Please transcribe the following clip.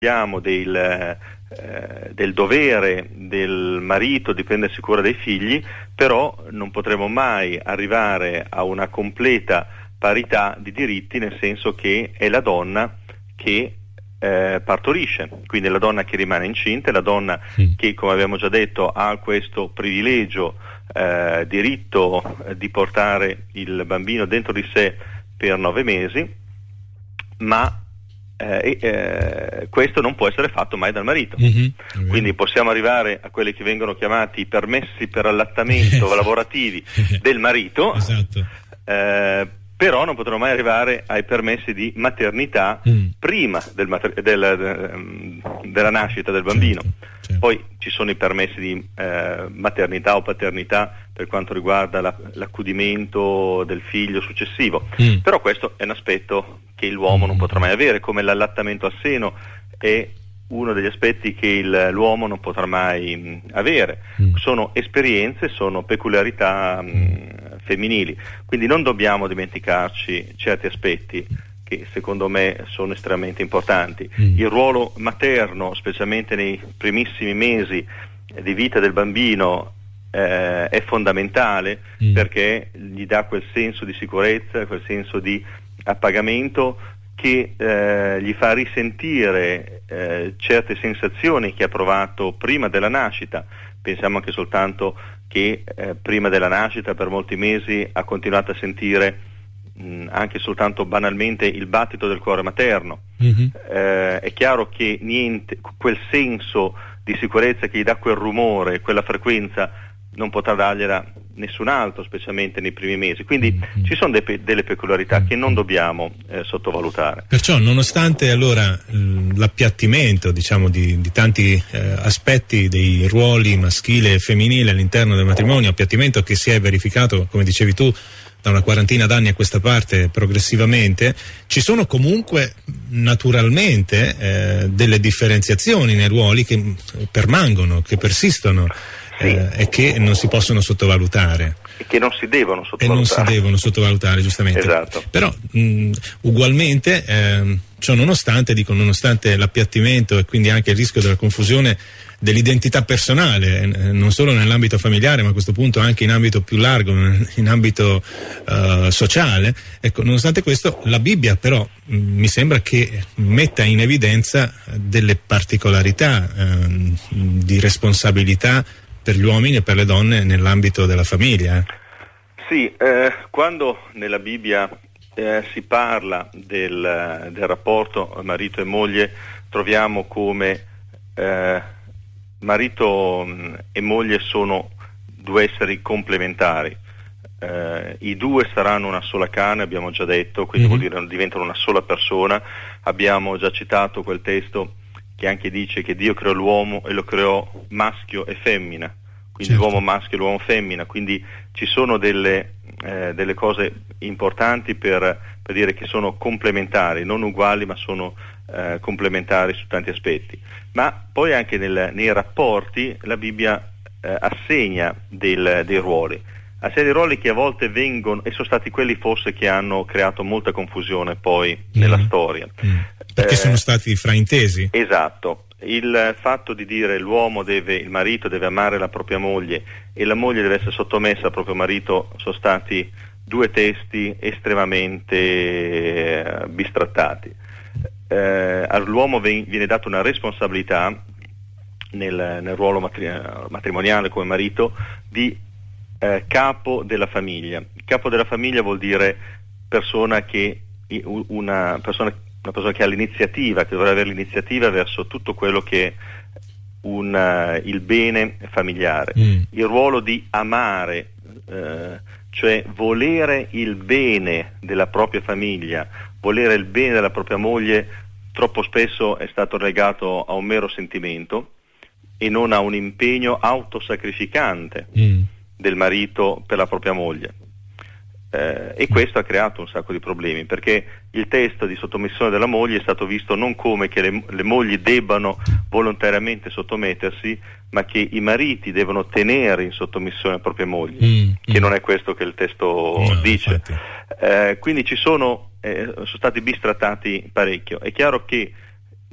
abbiamo del dovere del marito di prendersi cura dei figli, però non potremo mai arrivare a una completa parità di diritti, nel senso che è la donna che partorisce, quindi è la donna che rimane incinta, è la donna che, come abbiamo già detto, ha questo privilegio, diritto di portare il bambino dentro di sé per 9 mesi, ma questo non può essere fatto mai dal marito. Quindi possiamo arrivare a quelli che vengono chiamati permessi per allattamento lavorativi del marito, esatto. Però non potremo mai arrivare ai permessi di maternità prima della nascita del bambino. Certo. Poi ci sono i permessi di maternità o paternità per quanto riguarda l'accudimento del figlio successivo, però questo è un aspetto che l'uomo non potrà mai avere, come l'allattamento a seno è uno degli aspetti che l'uomo non potrà mai avere. Sono esperienze, sono peculiarità femminili, quindi non dobbiamo dimenticarci certi aspetti che secondo me sono estremamente importanti. Il ruolo materno, specialmente nei primissimi mesi di vita del bambino, è fondamentale, perché gli dà quel senso di sicurezza, quel senso di appagamento che gli fa risentire certe sensazioni che ha provato prima della nascita. Pensiamo anche soltanto che prima della nascita per molti mesi ha continuato a sentire anche soltanto banalmente il battito del cuore materno. È chiaro che quel senso di sicurezza che gli dà quel rumore, quella frequenza, non potrà dargliela nessun altro, specialmente nei primi mesi. Quindi ci sono delle peculiarità che non dobbiamo sottovalutare. Perciò, nonostante allora l'appiattimento, diciamo, di tanti aspetti dei ruoli maschile e femminile all'interno del matrimonio, appiattimento che si è verificato, come dicevi tu, da una quarantina d'anni a questa parte progressivamente, ci sono comunque naturalmente delle differenziazioni nei ruoli che permangono, che persistono. E che non si possono sottovalutare. E che non si devono sottovalutare. E non si devono sottovalutare, giustamente. Esatto. Però ugualmente, ciò nonostante l'appiattimento e quindi anche il rischio della confusione dell'identità personale, non solo nell'ambito familiare, ma a questo punto anche in ambito più largo, in ambito sociale, ecco, nonostante questo la Bibbia però mi sembra che metta in evidenza delle particolarità di responsabilità per gli uomini e per le donne nell'ambito della famiglia. Sì, quando nella Bibbia si parla del rapporto marito e moglie, troviamo come marito e moglie sono due esseri complementari. I due saranno una sola carne, abbiamo già detto, quindi vuol dire diventano una sola persona. Abbiamo già citato quel testo che anche dice che Dio creò l'uomo e lo creò maschio e femmina, quindi l'uomo maschio e l'uomo femmina, quindi ci sono delle cose importanti per dire che sono complementari, non uguali, ma sono complementari su tanti aspetti. Ma poi anche nei rapporti la Bibbia assegna dei ruoli. Assegna dei ruoli che a volte vengono, e sono stati quelli forse che hanno creato molta confusione poi nella storia. Perché sono stati fraintesi. Esatto. Il fatto di dire il marito deve amare la propria moglie e la moglie deve essere sottomessa al proprio marito sono stati due testi estremamente bistrattati. All'uomo viene data una responsabilità nel ruolo matrimoniale come marito di capo della famiglia. Capo della famiglia vuol dire una persona che ha l'iniziativa, che dovrà avere l'iniziativa verso tutto quello che è il bene familiare. Il ruolo di amare, cioè volere il bene della propria famiglia, volere il bene della propria moglie, troppo spesso è stato legato a un mero sentimento e non a un impegno autosacrificante del marito per la propria moglie. E questo ha creato un sacco di problemi, perché il testo di sottomissione della moglie è stato visto non come che le mogli debbano volontariamente sottomettersi, ma che i mariti devono tenere in sottomissione le proprie mogli, che non è questo che il testo dice. Quindi sono stati bistrattati parecchio. È chiaro che